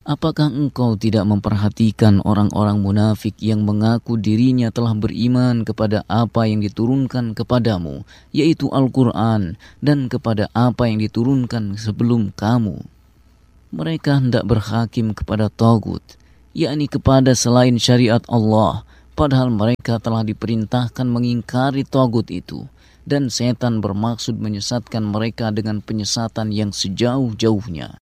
Apakah engkau tidak memperhatikan orang-orang munafik yang mengaku dirinya telah beriman kepada apa yang diturunkan kepadamu, yaitu Al-Quran, dan kepada apa yang diturunkan sebelum kamu? Mereka hendak berhakim kepada tagut, yakni kepada selain syariat Allah, padahal mereka telah diperintahkan mengingkari tagut itu, dan setan bermaksud menyesatkan mereka dengan penyesatan yang sejauh-jauhnya.